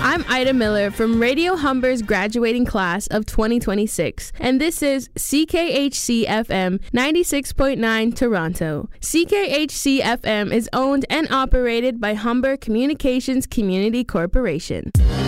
I'm Ida Miller from Radio Humber's graduating class of 2026, and this is CKHC FM 96.9 Toronto. CKHC FM is owned and operated by Humber Communications Community Corporation.